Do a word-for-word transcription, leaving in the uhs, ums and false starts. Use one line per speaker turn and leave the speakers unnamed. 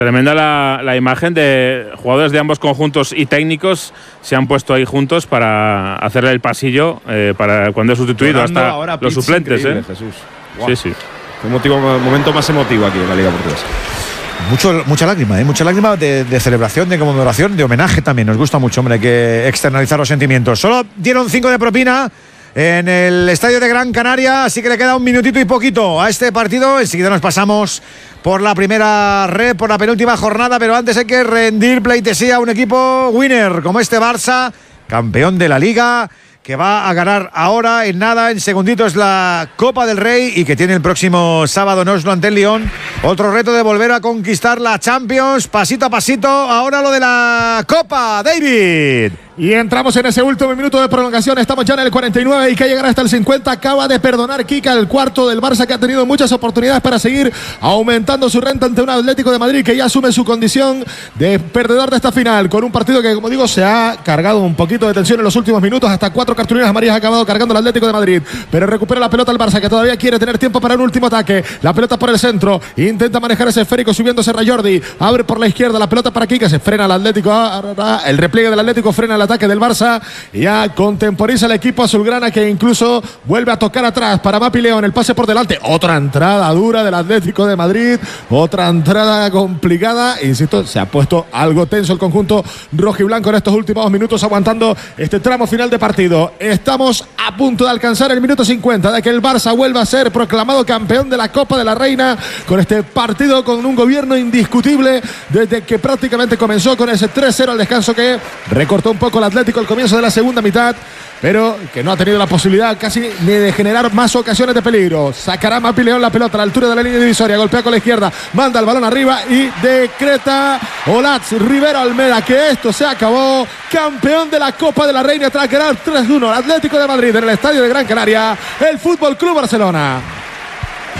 Tremenda la, la imagen de jugadores de ambos conjuntos y técnicos se han puesto ahí juntos para hacerle el pasillo eh, para cuando es sustituido. Llorando hasta ahora los suplentes. ¿eh?
Jesús.
Wow. Sí, sí.
Un motivo, momento más emotivo aquí en la Liga Portuguesa.
Mucho, mucha lágrima, ¿eh? mucha lágrima de, de celebración, de conmemoración, de homenaje también. Nos gusta mucho, hombre, que externalizar los sentimientos. Solo dieron cinco de propina en el estadio de Gran Canaria, así que le queda un minutito y poquito a este partido. Enseguida nos pasamos por la primera red, por la penúltima jornada, pero antes hay que rendir pleitesía a un equipo winner como este Barça, campeón de la Liga, que va a ganar ahora en nada, en segunditos, la Copa del Rey y que tiene el próximo sábado en Oslo ante el Lyon otro reto de volver a conquistar la Champions, pasito a pasito. Ahora lo de la Copa, David.
Y entramos en ese último minuto de prolongación. Estamos ya en el cuarenta y nueve y que llegará hasta el cincuenta. Acaba de perdonar Kika, el cuarto del Barça, que ha tenido muchas oportunidades para seguir aumentando su renta ante un Atlético de Madrid que ya asume su condición de perdedor de esta final, con un partido que, como digo, se ha cargado un poquito de tensión en los últimos minutos. Hasta cuatro cartulinas amarillas ha acabado cargando el Atlético de Madrid, pero recupera la pelota el Barça, que todavía quiere tener tiempo para un último ataque. La pelota por el centro, intenta manejar ese esférico subiéndose Jordi, abre por la izquierda la pelota para Kika, se frena el Atlético, el repliegue del Atlético frena el ataque del Barça. Ya contemporiza el equipo azulgrana, que incluso vuelve a tocar atrás para Mapi León, el pase por delante, otra entrada dura del Atlético de Madrid, otra entrada complicada. Insisto, se ha puesto algo tenso el conjunto rojo y blanco en estos últimos minutos, aguantando este tramo final de partido. Estamos a punto de alcanzar el minuto cincuenta de que el Barça vuelva a ser proclamado campeón de la Copa de la Reina, con este partido con un gobierno indiscutible desde que prácticamente comenzó, con ese tres cero al descanso que recortó un poco el Atlético al comienzo de la segunda mitad, pero que no ha tenido la posibilidad casi ni de generar más ocasiones de peligro. Sacará Mapi León la pelota a la altura de la línea divisoria, golpea con la izquierda, manda el balón arriba y decreta Olatz Rivero Almeda que esto se acabó. Campeón de la Copa de la Reina tras ganar tres uno al Atlético de Madrid en el estadio de Gran Canaria, el Fútbol Club Barcelona.